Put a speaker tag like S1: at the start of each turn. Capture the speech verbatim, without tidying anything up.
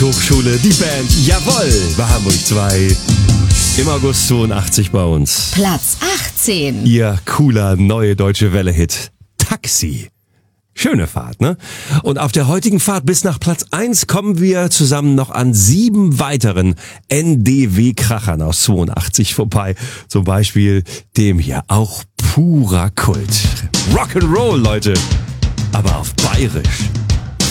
S1: Hochschule, die Band, jawohl, bei Hamburg zwei. Im August zweiundachtzig bei uns.
S2: Platz achtzehn.
S1: Ihr cooler neue deutsche Welle-Hit. Taxi. Schöne Fahrt, ne? Und auf der heutigen Fahrt bis nach Platz eins kommen wir zusammen noch an sieben weiteren N D W-Krachern aus zweiundachtzig vorbei. Zum Beispiel dem hier, auch purer Kult. Rock'n'Roll, Leute. Aber auf Bayerisch.